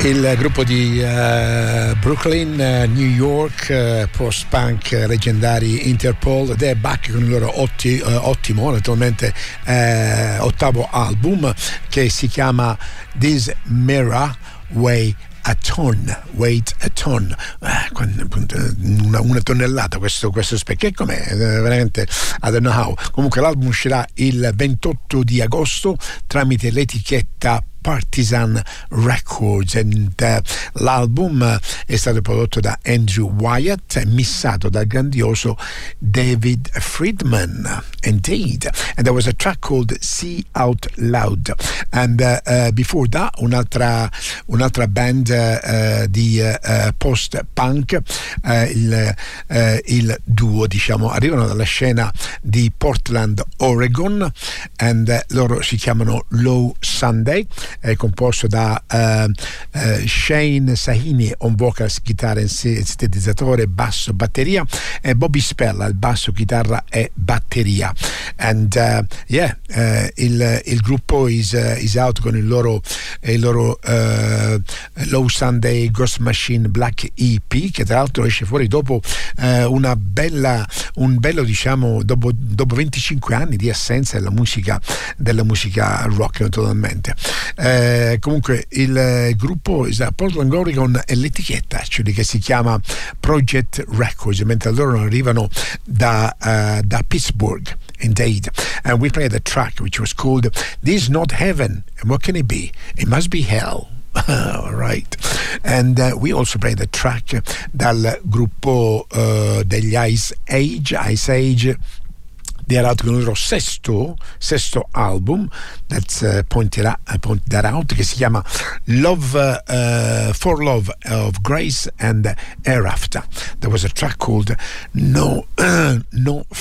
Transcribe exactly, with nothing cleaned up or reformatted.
Il gruppo di uh, Brooklyn, uh, New York, uh, post-punk uh, leggendari Interpol, they're back con il loro otti, uh, ottimo, naturalmente uh, ottavo album, che si chiama This Mirror Weigh a Ton, Weight a Ton, uh, una, una tonnellata questo, questo specchio, e com'è? Uh, veramente I don't know how. Comunque l'album uscirà il ventotto di agosto tramite l'etichetta Partisan Records, and uh, l'album uh, è stato prodotto da Andrew Wyatt e missato dal grandioso David Friedman, indeed, and there was a track called See Out Loud, and uh, uh, before that un'altra, un'altra band uh, uh, di uh, post-punk, uh, il, uh, il duo, diciamo, arrivano dalla scena di Portland, Oregon, and uh, loro si chiamano Low Sunday. È composto da uh, uh, Shane Sahini on vocals, chitarra, sintetizzatore, basso, batteria, e Bobby Spella al basso, chitarra e batteria, and uh, yeah uh, il, il gruppo is, uh, is out con il loro, il loro uh, Low Sunday Ghost Machine Black E P, che tra l'altro esce fuori dopo uh, una bella un bello diciamo dopo, dopo venticinque anni di assenza della musica della musica rock, naturalmente. Eh, comunque il eh, gruppo è da Portland, Oregon, e l'etichetta actually, che si chiama Project Records, mentre loro arrivano da, uh, da Pittsburgh, indeed, and we played the track which was called This Is Not Heaven, and what can it be? It must be hell. All right, and uh, we also played the track dal gruppo uh, degli Ice Age Ice Age di out con il loro sesto sesto album, that's uh, pointed, out, uh, pointed out, che si chiama Love uh, For Love of Grace and Hereafter. There was a track called No uh, No